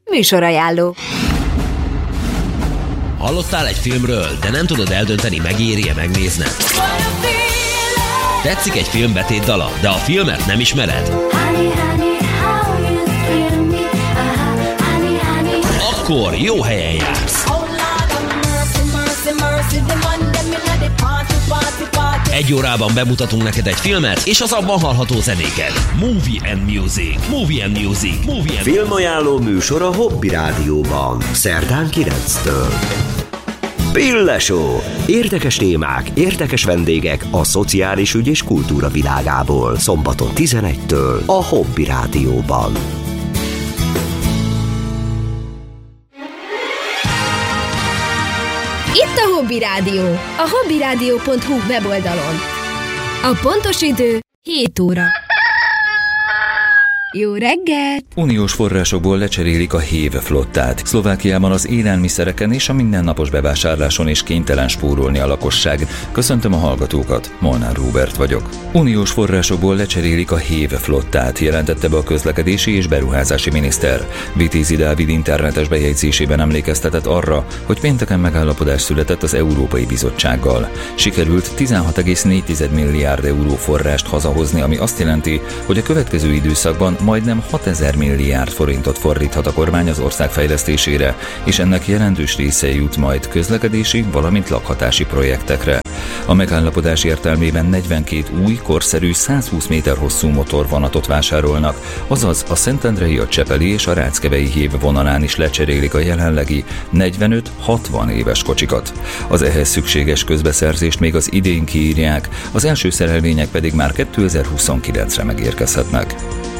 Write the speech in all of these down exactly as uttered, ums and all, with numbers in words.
műsorajánló. Hallottál egy filmről, de nem tudod eldönteni, megéri-e megnézned? Tetszik egy film betétdala, de a filmet nem ismered? Akkor jó helyen jársz! Egy órában bemutatunk neked egy filmet, és az abban hallható zenéket. Movie and Music. Movie and Music. Movie and Filmajánló műsor a Hobby Rádióban. Szerdán kilenctől. Pille Show. Érdekes témák, érdekes vendégek a szociális ügy és kultúra világából. Szombaton tizenegytől a Hobby Rádióban. Itt a Hobby Rádió, a hobbyradio pont hu weboldalon. A pontos idő hét óra. Jó reggelt! Uniós forrásokból lecserélik a hév flottát. Szlovákiában az élelmiszereken és a mindennapos bevásárláson is kénytelen spórolni a lakosság. Köszöntöm a hallgatókat, Molnár Róbert vagyok. Uniós forrásokból lecserélik a hév flottát, jelentette be a közlekedési és beruházási miniszter. Vitézi Dávid internetes bejegyzésében emlékeztetett arra, hogy pénteken megállapodás született az Európai Bizottsággal. Sikerült tizenhat egész négy milliárd euró forrást hazahozni, ami azt jelenti, hogy a következő időszakban majdnem hatezer milliárd forintot fordíthat a kormány az ország fejlesztésére, és ennek jelentős része jut majd közlekedési, valamint lakhatási projektekre. A megállapodás értelmében negyvenkét új, korszerű, százhúsz méter hosszú motorvonatot vásárolnak, azaz a Szentendrei, a Csepeli és a Ráckevei hév vonalán is lecserélik a jelenlegi negyvenöt-hatvan éves kocsikat. Az ehhez szükséges közbeszerzést még az idén kiírják, az első szerelvények pedig már kétezer-huszonkilencre megérkezhetnek.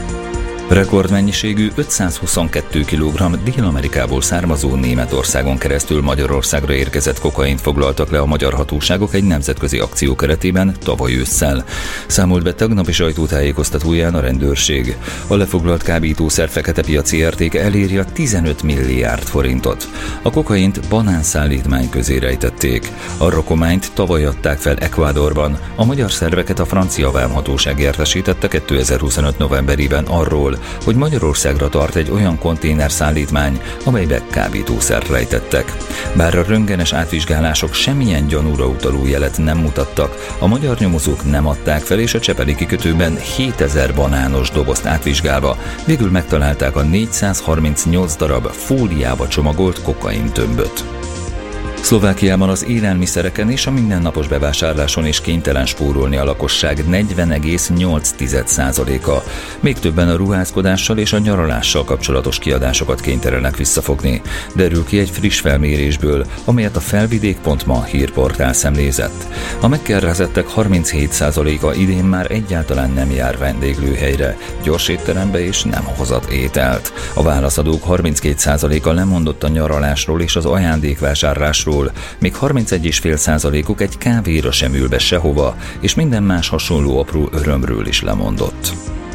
Rekordmennyiségű ötszázhuszonkettő kilogramm Dél-Amerikából származó Németországon keresztül Magyarországra érkezett kokaint foglaltak le a magyar hatóságok egy nemzetközi akció keretében tavaly ősszel. Számolt be tegnapi sajtótájékoztatóján a rendőrség. A lefoglalt kábítószer fekete piaci értéke eléri a tizenöt milliárd forintot. A kokaint banánszállítmány közé rejtették. A rakományt tavaly adták fel Ecuadorban. A magyar szerveket a francia vámhatóság értesítette kétezer-huszonöt novemberében arról, hogy Magyarországra tart egy olyan konténerszállítmány, amelybe kábítószert rejtettek. Bár a röntgenes átvizsgálások semmilyen gyanúra utaló jelet nem mutattak, a magyar nyomozók nem adták fel, és a csepeli kikötőben hétezer banános dobozt átvizsgálva végül megtalálták a négyszázharmincnyolc darab fóliába csomagolt kokaintömböt. Szlovákiában az élelmiszereken és a mindennapos bevásárláson is kénytelen spórolni a lakosság negyven egész nyolc százaléka. Még többen a ruházkodással és a nyaralással kapcsolatos kiadásokat kénytelenek visszafogni. Derül ki egy friss felmérésből, amelyet a felvidék pont ma hírportál szemlézett. A megkérdezettek harminchét százaléka idén már egyáltalán nem jár vendéglőhelyre, gyors étterembe és nem hozott ételt. A válaszadók harminckét százaléka lemondott a nyaralásról és az ajándékvásárlásról, még harmincegy egész öt százalékuk egy kávéra sem ül be sehova, és minden más hasonló apró örömről is lemondott.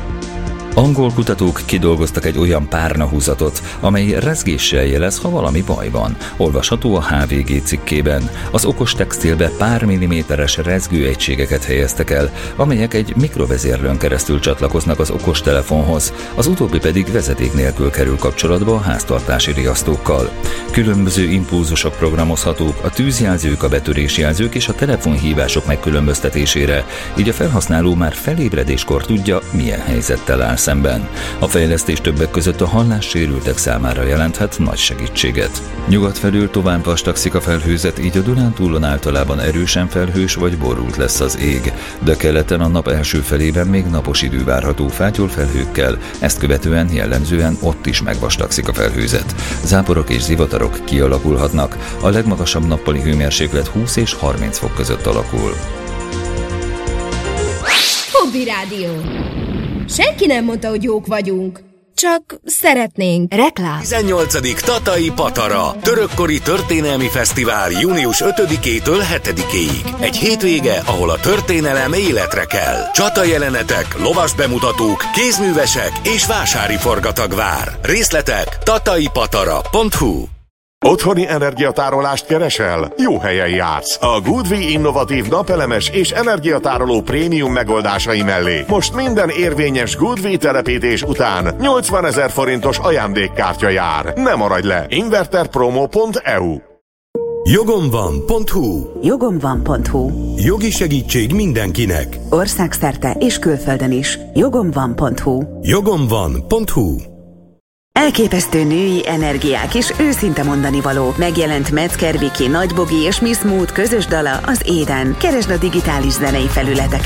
Angol kutatók kidolgoztak egy olyan párnahúzatot, amely rezgéssel jelez, ha valami baj van. Olvasható a há vé gé cikkében. Az okos textilbe pár milliméteres rezgőegységeket helyeztek el, amelyek egy mikrovezérlőn keresztül csatlakoznak az okostelefonhoz, az utóbbi pedig vezeték nélkül kerül kapcsolatba a háztartási riasztókkal. Különböző impulzusok programozhatók, a tűzjelzők, a betörésjelzők és a telefonhívások megkülönböztetésére, így a felhasználó már felébredéskor tudja, milyen helyzettel áll szemben. A fejlesztés többek között a hallássérültek számára jelenthet nagy segítséget. Nyugat felől tovább vastagszik a felhőzet, így a Dunántúlon általában erősen felhős vagy borult lesz az ég, de keleten a nap első felében még napos idő várható fátyol felhőkkel, ezt követően jellemzően ott is megvastagszik a felhőzet. Záporok és zivatarok kialakulhatnak, a legmagasabb nappali hőmérséklet húsz és harminc fok között alakul. Hobby Rádió. Senki nem mondta, hogy jók vagyunk. Csak szeretnénk. Reklám. tizennyolcadik Tatai Patara. Törökkori történelmi fesztivál június ötödikétől hetedikéig. Egy hétvége, ahol a történelem életre kell. Csatajelenetek, lovas bemutatók, kézművesek és vásári forgatag vár. Részletek tatai patara pont hu. Otthoni energiatárolást keresel? Jó helyen jársz. A Goodwi innovatív napelemes és energiatároló prémium megoldásai mellé most minden érvényes Goodwi telepítés után nyolcvanezer forintos ajándékkártya jár. Ne maradj le! inverterpromo pont e u Jogomvan.hu Jogomvan.hu Jogi segítség mindenkinek. Országszerte és külföldön is. Jogomvan.hu Jogomvan.hu Elképesztő női energiák és őszinte mondanivaló. Megjelent Metzger Viki, Nagy Bogi és Miss Mood közös dala, az Éden. Keresd a digitális zenei felületeken.